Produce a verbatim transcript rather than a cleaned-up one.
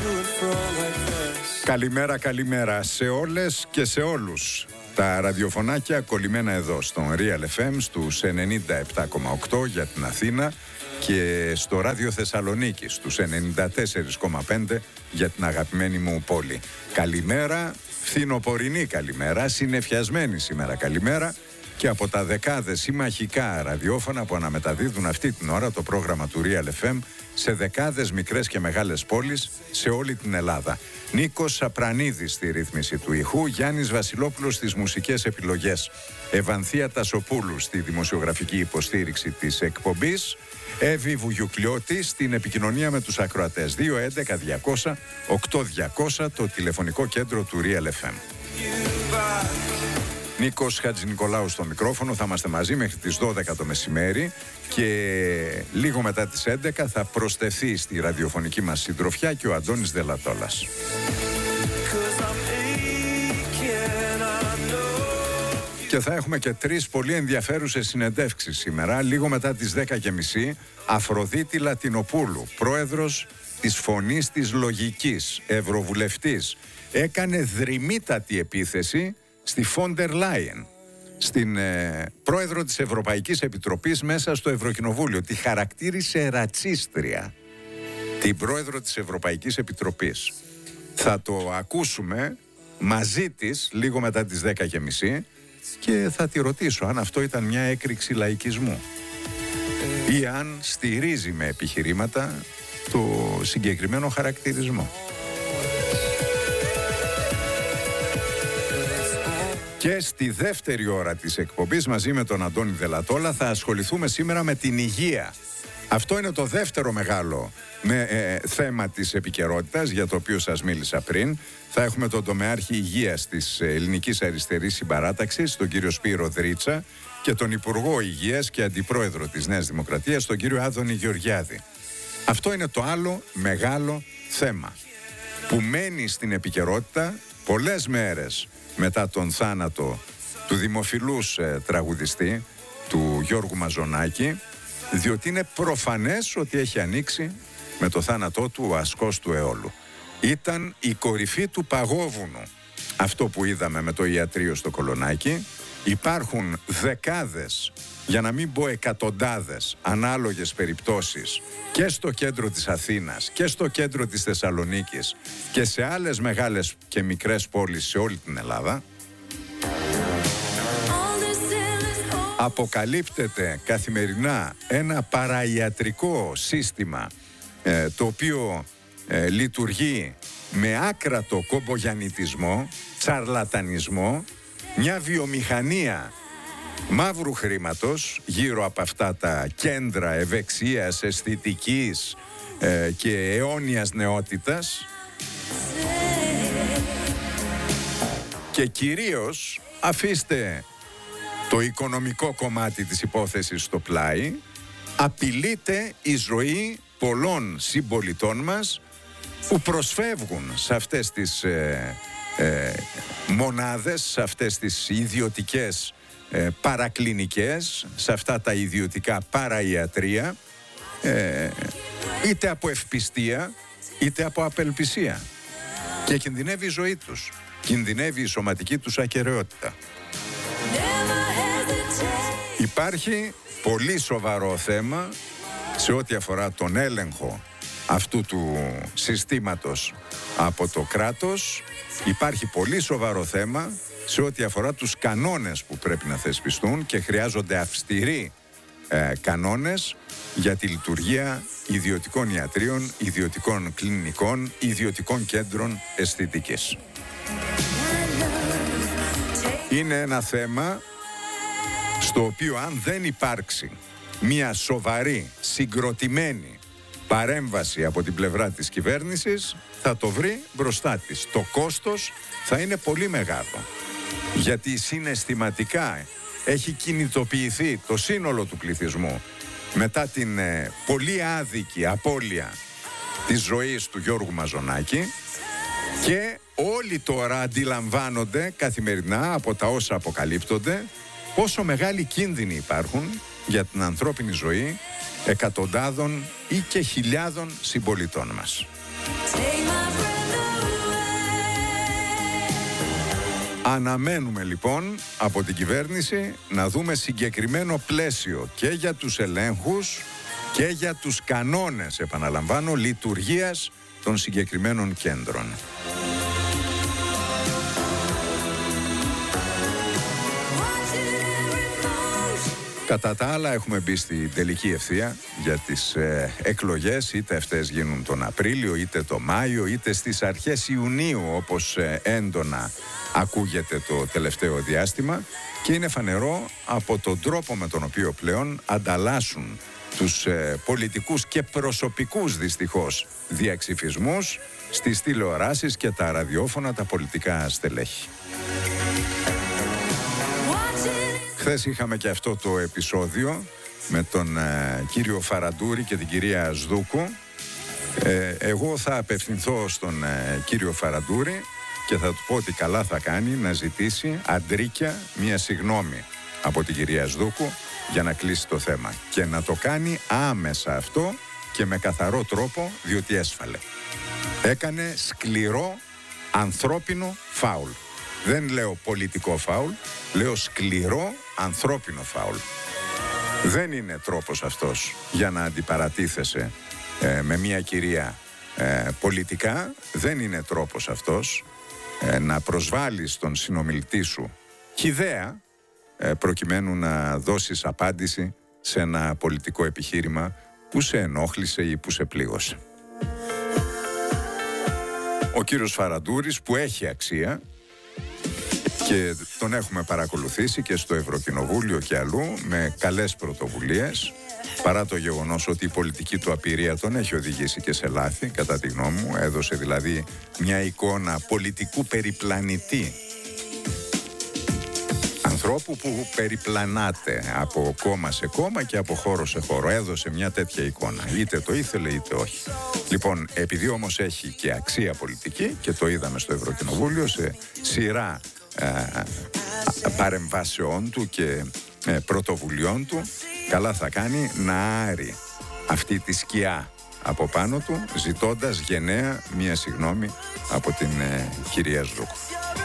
Καλημέρα, καλημέρα σε όλες και σε όλους. Τα ραδιοφωνάκια κολλημένα εδώ στον Real εφ εμ στους ενενήντα επτά κόμμα οκτώ για την Αθήνα και στο Ράδιο Θεσσαλονίκη στους ενενήντα τέσσερα κόμμα πέντε για την αγαπημένη μου πόλη. Καλημέρα, φθινοπορεινή καλημέρα, συννεφιασμένη σήμερα καλημέρα και από τα δεκάδες συμμαχικά ραδιόφωνα που αναμεταδίδουν αυτή την ώρα το πρόγραμμα του Real εφ εμ σε δεκάδες μικρές και μεγάλες πόλεις σε όλη την Ελλάδα. Νίκος Σαπρανίδης στη ρύθμιση του ηχού, Γιάννης Βασιλόπουλος στις μουσικές επιλογές, Ευανθία Τασοπούλου στη δημοσιογραφική υποστήριξη της εκπομπής, Εύη Βουγιουκλιώτη στην επικοινωνία με τους ακροατές. Δύο έντεκα διακόσια οκτώ διακόσια το τηλεφωνικό κέντρο του Real εφ εμ. Νίκος Χατζηνικολάου στο μικρόφωνο, θα είμαστε μαζί μέχρι τις δώδεκα το μεσημέρι και λίγο μετά τις έντεκα θα προσθεθεί στη ραδιοφωνική μας συντροφιά και ο Αντώνης Δελατόλας. Και θα έχουμε και τρεις πολύ ενδιαφέρουσες συνεντεύξεις σήμερα, λίγο μετά τις δέκα και μισή. Αφροδίτη Λατινοπούλου, πρόεδρος της Φωνής της Λογικής, ευρωβουλευτής, έκανε δρυμύτατη επίθεση στη Φόντερ Λάιεν, στην ε, πρόεδρο της Ευρωπαϊκής Επιτροπής μέσα στο Ευρωκοινοβούλιο. Τη χαρακτήρισε ρατσίστρια, την πρόεδρο της Ευρωπαϊκής Επιτροπής. Θα το ακούσουμε μαζί της λίγο μετά τις δέκα και μισή και θα τη ρωτήσω αν αυτό ήταν μια έκρηξη λαϊκισμού ή αν στηρίζει με επιχειρήματα το συγκεκριμένο χαρακτηρισμό. Και στη δεύτερη ώρα της εκπομπής μαζί με τον Αντώνη Δελατόλα θα ασχοληθούμε σήμερα με την υγεία. Αυτό είναι το δεύτερο μεγάλο με, ε, θέμα της επικαιρότητας για το οποίο σας μίλησα πριν. Θα έχουμε τον τομεάρχη υγείας της Ελληνικής Αριστερής Συμπαράταξης, τον κύριο Σπύρο Δρίτσα, και τον Υπουργό Υγείας και Αντιπρόεδρο της Νέας Δημοκρατίας, τον κύριο Άδωνη Γεωργιάδη. Αυτό είναι το άλλο μεγάλο θέμα που μένει στην επικαιρότητα πολλές μέρες μετά τον θάνατο του δημοφιλούς ε, τραγουδιστή, του Γιώργου Μαζονάκη, διότι είναι προφανές ότι έχει ανοίξει με το θάνατό του ο ασκός του αιώλου. Ήταν η κορυφή του παγόβουνου αυτό που είδαμε με το ιατρείο στο Κολονάκι. Υπάρχουν δεκάδες, για να μην πω εκατοντάδες, ανάλογες περιπτώσεις και στο κέντρο της Αθήνας και στο κέντρο της Θεσσαλονίκης και σε άλλες μεγάλες και μικρές πόλεις σε όλη την Ελλάδα. Αποκαλύπτεται καθημερινά ένα παραϊατρικό σύστημα ε, το οποίο ε, λειτουργεί με άκρατο κομπογιαννιτισμό, τσαρλατανισμό, μια βιομηχανία μαύρου χρήματος γύρω από αυτά τα κέντρα ευεξίας, αισθητικής ε, και αιώνιας νεότητας και κυρίως αφήστε το οικονομικό κομμάτι της υπόθεσης στο πλάι, απειλείται η ζωή πολλών συμπολιτών μας που προσφεύγουν σε αυτές τις ε, ε, μονάδες, σε αυτές τις ιδιωτικές ε, παρακλινικές, σε αυτά τα ιδιωτικά παραϊατρία, ε, είτε από ευπιστία είτε από απελπισία, και κινδυνεύει η ζωή τους, κινδυνεύει η σωματική τους ακεραιότητα. Υπάρχει πολύ σοβαρό θέμα σε ό,τι αφορά τον έλεγχο αυτού του συστήματος από το κράτος. Υπάρχει πολύ σοβαρό θέμα σε ό,τι αφορά τους κανόνες που πρέπει να θεσπιστούν και χρειάζονται αυστηροί ε, κανόνες για τη λειτουργία ιδιωτικών ιατρίων, ιδιωτικών κλινικών, ιδιωτικών κέντρων αισθητικής. Είναι ένα θέμα στο οποίο αν δεν υπάρξει μια σοβαρή, συγκροτημένη παρέμβαση από την πλευρά της κυβέρνησης, θα το βρει μπροστά της. Το κόστος θα είναι πολύ μεγάλο, γιατί συναισθηματικά έχει κινητοποιηθεί το σύνολο του πληθυσμού μετά την ε, πολύ άδικη απώλεια της ζωής του Γιώργου Μαζονάκη, και όλοι τώρα αντιλαμβάνονται καθημερινά από τα όσα αποκαλύπτονται πόσο μεγάλοι κίνδυνοι υπάρχουν για την ανθρώπινη ζωή εκατοντάδων ή και χιλιάδων συμπολιτών μας. Αναμένουμε λοιπόν από την κυβέρνηση να δούμε συγκεκριμένο πλαίσιο και για τους ελέγχους και για τους κανόνες, επαναλαμβάνω, λειτουργίας των συγκεκριμένων κέντρων. Κατά τα άλλα έχουμε μπει στη τελική ευθεία για τις ε, εκλογές, είτε αυτές γίνουν τον Απρίλιο, είτε το Μάιο, είτε στις αρχές Ιουνίου, όπως ε, έντονα ακούγεται το τελευταίο διάστημα, και είναι φανερό από τον τρόπο με τον οποίο πλέον ανταλλάσσουν τους ε, πολιτικούς και προσωπικούς δυστυχώς διαξυφισμούς στις τηλεοράσεις και τα ραδιόφωνα τα πολιτικά στελέχη. Χθες είχαμε και αυτό το επεισόδιο με τον ε, κύριο Φαραντούρη και την κυρία Σδούκου. Ε, εγώ θα απευθυνθώ στον ε, κύριο Φαραντούρη και θα του πω ότι καλά θα κάνει να ζητήσει αντρίκια μία συγγνώμη από την κυρία Σδούκου για να κλείσει το θέμα. Και να το κάνει άμεσα αυτό και με καθαρό τρόπο, διότι έσφαλε. Έκανε σκληρό ανθρώπινο φάουλ. Δεν λέω πολιτικό φάουλ, λέω σκληρό ανθρώπινο φάουλ. Δεν είναι τρόπος αυτός για να αντιπαρατίθεσαι ε, με μια κυρία ε, πολιτικά. Δεν είναι τρόπος αυτός ε, να προσβάλλεις τον συνομιλητή σου χυδαία ε, προκειμένου να δώσεις απάντηση σε ένα πολιτικό επιχείρημα που σε ενόχλησε ή που σε πλήγωσε. Ο κύριος Φαραντούρης, που έχει αξία και τον έχουμε παρακολουθήσει και στο Ευρωκοινοβούλιο και αλλού με καλές πρωτοβουλίες, παρά το γεγονός ότι η πολιτική του απειρία τον έχει οδηγήσει και σε λάθη, κατά τη γνώμη μου. Έδωσε δηλαδή μια εικόνα πολιτικού περιπλανητή, ανθρώπου που περιπλανάται από κόμμα σε κόμμα και από χώρο σε χώρο. Έδωσε μια τέτοια εικόνα, είτε το ήθελε είτε όχι. Λοιπόν, επειδή όμως έχει και αξία πολιτική, και το είδαμε στο Ευρωκοινοβούλιο σε σειρά ε, παρεμβάσεών του και ε, πρωτοβουλειών του, καλά θα κάνει να άρει αυτή τη σκιά από πάνω του, ζητώντας γενναία μία συγγνώμη από την ε, κυρία Σδούκου.